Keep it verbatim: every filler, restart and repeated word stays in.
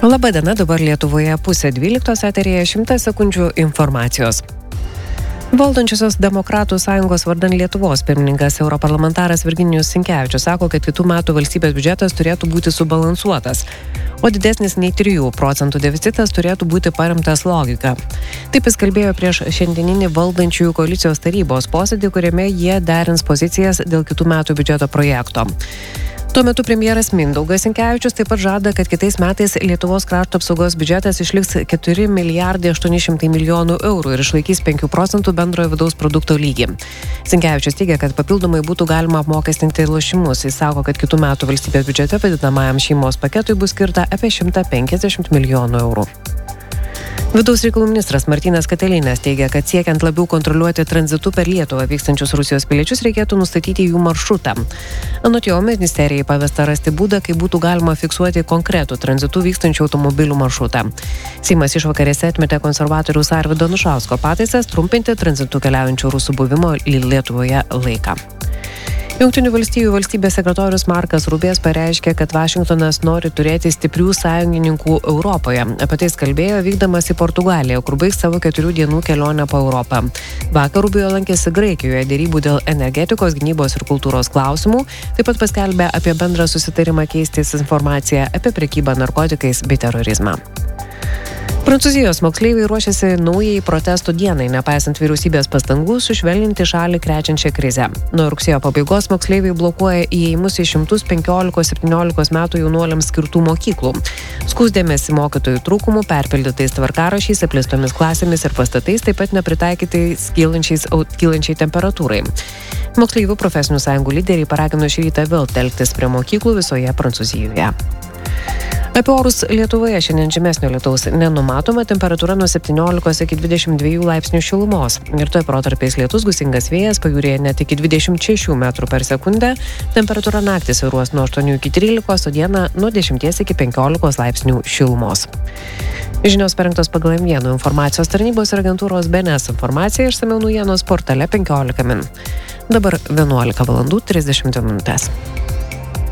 Labadiena, dabar Lietuvoje pusė dvyliktos, eteryje šimtas sekundžių informacijos. Valdančiosios Demokratų sąjungos vardan Lietuvos pirmininkas europarlamentaras Virginijus Sinkevičius sako, kad kitų metų valstybės biudžetas turėtų būti subalansuotas, o didesnis nei trijų procentų deficitas turėtų būti paremtas logika. Taip jis kalbėjo prieš šiandieninį valdančiųjų koalicijos tarybos posėdį, kuriame jie derins pozicijas dėl kitų metų biudžeto projekto. Tuo metu premjeras Mindaugas Sinkevičius taip pat žada, kad kitais metais Lietuvos krašto apsaugos biudžetas išliks keturi milijardai aštuoni šimtai milijonų eurų ir išlaikys penkių procentų bendrojo vidaus produkto lygį. Sinkevičius teigia, kad papildomai būtų galima apmokestinti lošimus. Jis sako, kad kitų metų valstybės biudžete padidinamajam šeimos paketui bus skirta apie šimtą penkiasdešimt milijonų eurų. Vidaus reikalų ministras Martynas Katilinas teigia, kad siekiant labiau kontroliuoti tranzitu per Lietuvą vykstančius Rusijos piliečius reikėtų nustatyti jų maršrutą. Anot jo, ministerijai pavesta rasti būdą, kaip būtų galima fiksuoti konkretų tranzitu vykstančių automobilių maršrutą. Seimas išvakarėse atmetė konservatoriaus Arvydo Anušausko pataisas trumpinti tranzitu keliaujančių rusų buvimo Lietuvoje laiką. Jungtinių valstijų valstybės sekretorius Markas Rubės pareiškė, kad Vašingtonas nori turėti stiprių sąjungininkų Europoje. Apie tai kalbėjo vykdamas į Portugaliją, kur baigs savo keturių dienų kelionę po Europą. Vakar Rubio lankėsi Graikijoje dėrybų dėl energetikos, gynybos ir kultūros klausimų, taip pat paskelbė apie bendrą susitarimą keistis informaciją apie prekybą narkotikais bei terorizmą. Prancūzijos moksleiviai ruošiasi naujai protestų dienai, nepaisant vyriausybės pastangų sušvelninti šalį krečiančią krizę. Nuo rugsėjo pabaigos moksleiviai blokuoja įėjimus į šimtus penkiolikos septyniolikos metų jaunuoliams skirtų mokyklų. Skųsdėmėsi mokytojų trūkumų, perpildytais tvarkarašiais, apleistomis klasėmis ir pastatais, taip pat nepritaikytais kylančiai temperatūrai. Moksleivių profesinių sąjungų lyderiai paragino šį rytą vėl telktis prie mokyklų visoje Prancūzijoje. Apie orus Lietuvoje šiandien žemesnio lietaus nenumatoma, temperatūra nuo septyniolikos iki dvidešimt dviejų laipsnių šilumos. Ir tuoj protarpiais lietus, gūsingas vėjas, pajūryje net iki dvidešimt šešių metrų per sekundę, temperatūra naktį svyruos nuo aštuonių iki trylikos, o dieną nuo dešimties iki penkiolikos laipsnių šilumos. Žinios parengtos pagal M vieną informacijos tarnybos ir agentūros B N S informaciją, išsamiau naujienos portale penkiolika min. Dabar vienuolika valandų trisdešimt minutės.